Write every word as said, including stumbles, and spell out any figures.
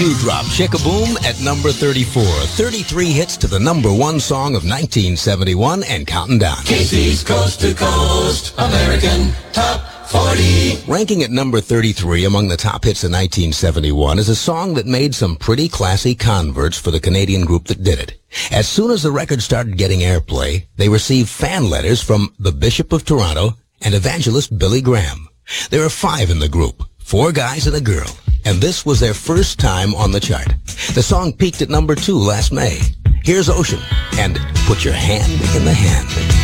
Dewdrop, Chick-a-Boom at number thirty-four. thirty-three hits to the number one song of nineteen seventy-one and counting down. K C's Coast to Coast American Top forty. Ranking at number thirty-three among the top hits of nineteen seventy-one is a song that made some pretty classy converts for the Canadian group that did it. As soon as the record started getting airplay, they received fan letters from the Bishop of Toronto and evangelist Billy Graham. There are five in the group, four guys and a girl, and this was their first time on the chart. The song peaked at number two last May. Here's Ocean and Put Your Hand in the Hand.